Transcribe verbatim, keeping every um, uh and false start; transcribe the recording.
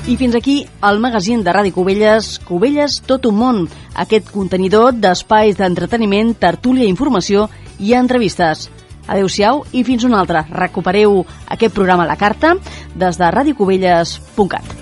I fins aquí el magazín de Ràdio Cubelles, Cubelles Tot un món, aquest contenidor d'espais d'entreteniment, tertúlia, informació i entrevistes. Adéu-siau i fins una altra. Recupereu aquest programa a la carta des de radiocubelles punt cat.